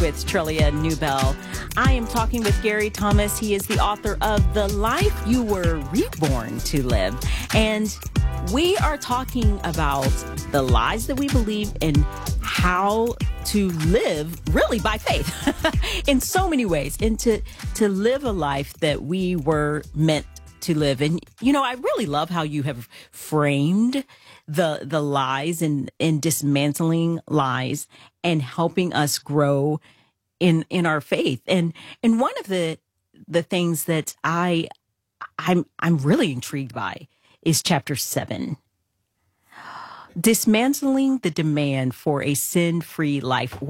with Trillia Newbell. I am talking with Gary Thomas. He is the author of The Life You Were Reborn to Live. And we are talking about the lies that we believe and how to live really by faith in so many ways, and to live a life that we were meant to live. And, you know, I really love how you have framed the lies and dismantling lies and helping us grow in our faith. And one of the things that I'm really intrigued by is chapter 7. Dismantling the demand for a sin-free life.